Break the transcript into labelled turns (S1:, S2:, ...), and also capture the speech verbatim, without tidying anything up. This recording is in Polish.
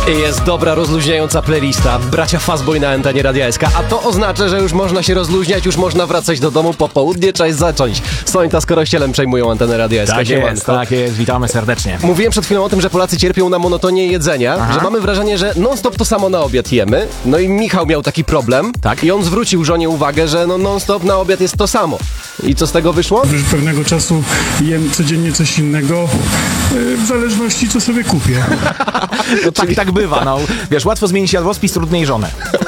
S1: Jest dobra, rozluźniająca playlista. Bracia Fazboy na antenie Radia S K. A to oznacza, że już można się rozluźniać, już można wracać do domu po południe. Czas zacząć. Sońta z Korościelem przejmują antenę Radia S K.
S2: Tak jest, tak jest. Witamy serdecznie.
S1: Mówiłem przed chwilą o tym, że Polacy cierpią na monotonię jedzenia, Aha. że mamy wrażenie, że non-stop to samo na obiad jemy. No i Michał miał taki problem.
S2: Tak.
S1: I on zwrócił żonie uwagę, że no non-stop na obiad jest to samo. I co z tego wyszło?
S3: Już pewnego czasu jem codziennie coś innego, w zależności co sobie kupię.
S2: No tak, tak bywa, no. Wiesz, łatwo zmienić jadłospis, trudniej żonę.